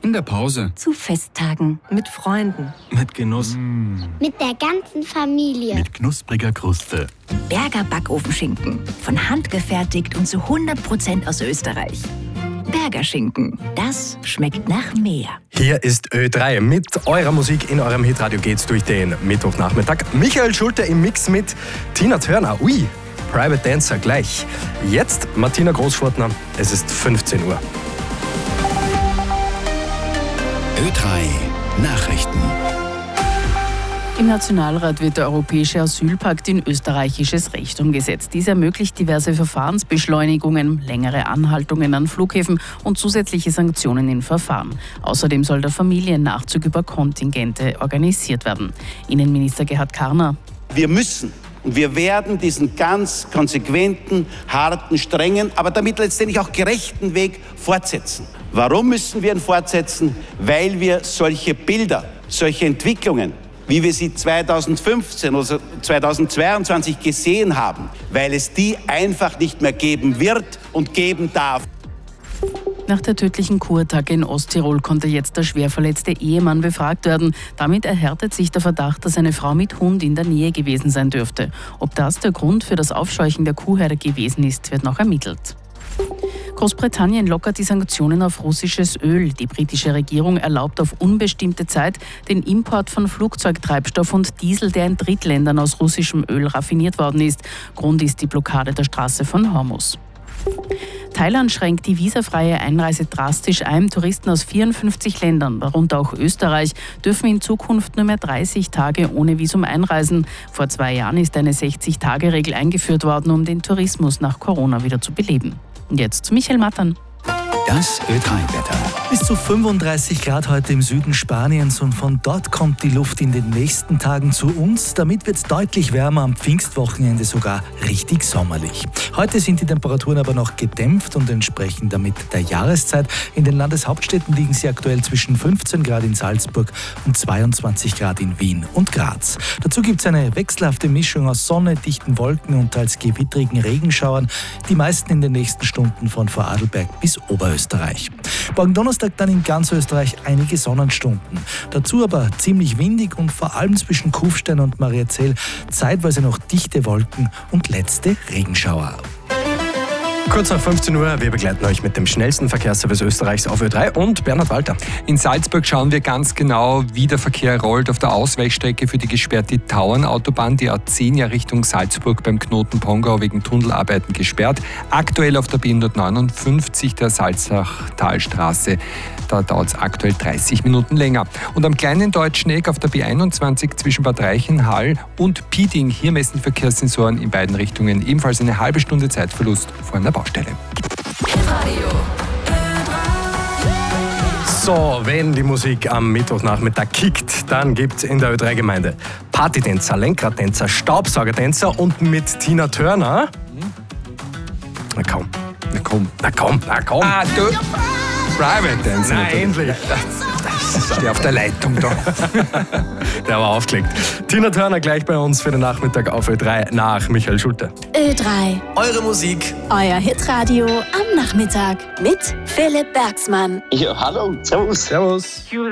In der Pause. Zu Festtagen. Mit Freunden. Mit Genuss. Mit der ganzen Familie. Mit knuspriger Kruste. Berger Backofenschinken. Von Hand gefertigt und zu 100% aus Österreich. Berger Schinken. Das schmeckt nach mehr. Hier ist Ö3. Mit eurer Musik in eurem Hitradio geht's durch den Mittwochnachmittag. Michael Schulte im Mix mit Tina Turner. Ui, Private Dancer gleich. Jetzt Martina Großfurtner. Es ist 15 Uhr. Ö3 Nachrichten. Im Nationalrat wird der Europäische Asylpakt in österreichisches Recht umgesetzt. Dies ermöglicht diverse Verfahrensbeschleunigungen, längere Anhaltungen an Flughäfen und zusätzliche Sanktionen in Verfahren. Außerdem soll der Familiennachzug über Kontingente organisiert werden. Innenminister Gerhard Karner. Wir müssen und wir werden diesen ganz konsequenten, harten, strengen, aber damit letztendlich auch gerechten Weg fortsetzen. Warum müssen wir ihn fortsetzen? Weil wir solche Bilder, solche Entwicklungen, wie wir sie 2015 oder 2022 gesehen haben, weil es die einfach nicht mehr geben wird und geben darf. Nach der tödlichen Kurattacke in Osttirol konnte jetzt der schwer verletzte Ehemann befragt werden. Damit erhärtet sich der Verdacht, dass eine Frau mit Hund in der Nähe gewesen sein dürfte. Ob das der Grund für das Aufscheuchen der Kuhherde gewesen ist, wird noch ermittelt. Großbritannien lockert die Sanktionen auf russisches Öl. Die britische Regierung erlaubt auf unbestimmte Zeit den Import von Flugzeugtreibstoff und Diesel, der in Drittländern aus russischem Öl raffiniert worden ist. Grund ist die Blockade der Straße von Hormuz. Thailand schränkt die visafreie Einreise drastisch ein. Touristen aus 54 Ländern, darunter auch Österreich, dürfen in Zukunft nur mehr 30 Tage ohne Visum einreisen. Vor 2 Jahren ist eine 60-Tage-Regel eingeführt worden, um den Tourismus nach Corona wieder zu beleben. Und jetzt zu Michael Mattern. Das Ö3-Wetter. Bis zu 35 Grad heute im Süden Spaniens und von dort kommt die Luft in den nächsten Tagen zu uns. Damit wird es deutlich wärmer, am Pfingstwochenende sogar richtig sommerlich. Heute sind die Temperaturen aber noch gedämpft und entsprechen damit der Jahreszeit. In den Landeshauptstädten liegen sie aktuell zwischen 15 Grad in Salzburg und 22 Grad in Wien und Graz. Dazu gibt es eine wechselhafte Mischung aus Sonne, dichten Wolken und teils gewittrigen Regenschauern. Die meisten in den nächsten Stunden von Vorarlberg bis Oberösterreich. Morgen Donnerstag dann in ganz Österreich einige Sonnenstunden. Dazu aber ziemlich windig und vor allem zwischen Kufstein und Mariazell zeitweise noch dichte Wolken und letzte Regenschauer. Kurz nach 15 Uhr, wir begleiten euch mit dem schnellsten Verkehrsservice Österreichs auf Ö3 und Bernhard Walter. In Salzburg schauen wir ganz genau, wie der Verkehr rollt auf der Ausweichstrecke für die gesperrte Tauernautobahn, die A10 ja Richtung Salzburg beim Knoten Pongau wegen Tunnelarbeiten gesperrt. Aktuell auf der B159 der Salzachtalstraße. Da dauert es aktuell 30 Minuten länger. Und am kleinen Deutschen Eck auf der B21 zwischen Bad Reichenhall und Pieding, hier messen Verkehrssensoren in beiden Richtungen ebenfalls eine halbe Stunde Zeitverlust vor einer Baustelle. So, wenn die Musik am Mittwochnachmittag kickt, dann gibt's in der Ö3-Gemeinde Partytänzer, Lenkradtänzer, Staubsaugertänzer und mit Tina Turner. Na komm. Ah, du... Private Dancer. Na, endlich. Ich stehe auf der Leitung da. Der war aufgelegt. Tina Turner gleich bei uns für den Nachmittag auf Ö3 nach Michael Schulte. Ö3. Eure Musik. Euer Hitradio am Nachmittag mit Philipp Bergsmann. Ja, hallo, servus. Servus.